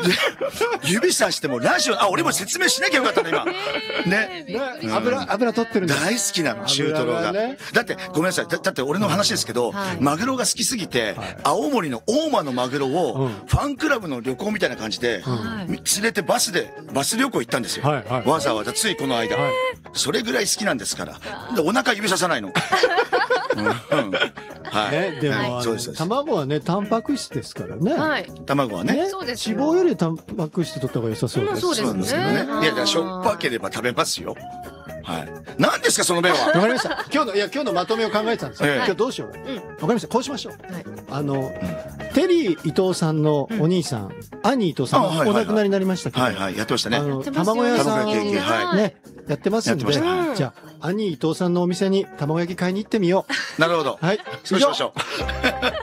指さしてもラジオ、俺も説明しなきゃよかったね、今。ね。 油取ってるんだ。 大好きなの、中トロが。だって、ごめんなさい。だって俺の話ですけど、マグロが好きすぎて、青森の大間のマグロを、ファンクラブの旅行みたいな感じで、連れてバス旅行行ったんですよ。わざわざ、ついこの間。それぐらい好きなんですから。で、お腹指ささないの。 でも、卵はね、タンパク質ですからね。 卵はね。 脂肪よりタンパク質取った方が良さそうです。 そうですね。いや、しょっぱければ食べますよ。はい。何ですか、その目は。 わかりました。今日のまとめを考えてたんですよ。今日どうしよう。わかりました。こうしましょう。テリー伊藤さんのお兄さん、兄伊藤さん、お亡くなりになりましたけど。 やってましたね。 卵屋さん、ね、やってますんで、じゃあ、兄伊藤さんのお店に卵焼き買いに行ってみよう。なるほど。 はい。 そうしましょう。